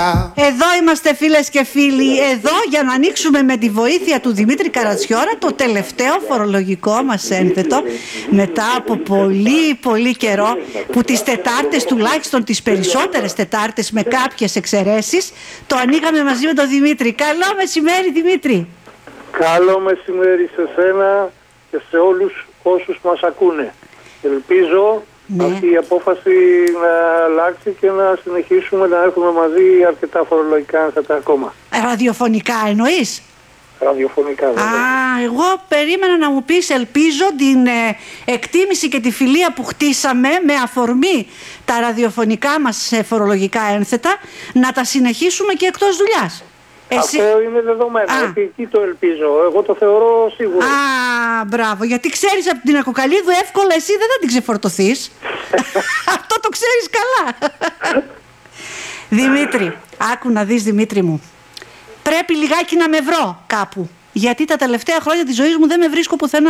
Εδώ είμαστε φίλες και φίλοι, εδώ για να ανοίξουμε με τη βοήθεια του Δημήτρη Καρατσιόρα το τελευταίο φορολογικό μας ένθετο μετά από πολύ καιρό που τις Τετάρτες, τουλάχιστον τις περισσότερες Τετάρτες με κάποιες εξαιρέσεις, το ανοίγαμε μαζί με τον Δημήτρη. Καλό μεσημέρι Δημήτρη. Καλό μεσημέρι σε σένα και σε όλους όσους μας ακούνε. Ελπίζω αυτή η απόφαση να αλλάξει και να συνεχίσουμε να έχουμε μαζί αρκετά φορολογικά ένθετα ακόμα. Ραδιοφωνικά εννοείς? Ραδιοφωνικά βέβαια. Εγώ περίμενα να μου πεις, ελπίζω, την εκτίμηση και τη φιλία που χτίσαμε με αφορμή τα ραδιοφωνικά μας φορολογικά ένθετα να τα συνεχίσουμε και εκτός δουλειάς. Αυτό είναι δεδομένο, ότι εκεί το ελπίζω. Εγώ το θεωρώ σίγουρο. Μπράβο, γιατί ξέρεις από την Ακοκαλίδου εύκολα εσύ δεν θα την ξεφορτωθείς. Αυτό το ξέρεις καλά. Δημήτρη, άκου να δεις Δημήτρη μου. Πρέπει λιγάκι να με βρω κάπου. Γιατί τα τελευταία χρόνια της ζωής μου δεν με βρίσκω πουθενά.